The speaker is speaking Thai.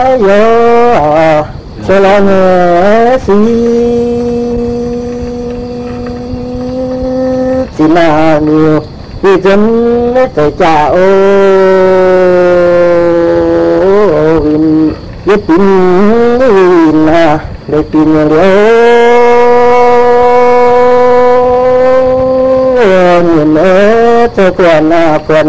โยสละเงสีสินานิววิจนแต่จ่าโอวินยึดปินวินนะได้ปินอย่างเดียวเงินเจ้าควรนะควร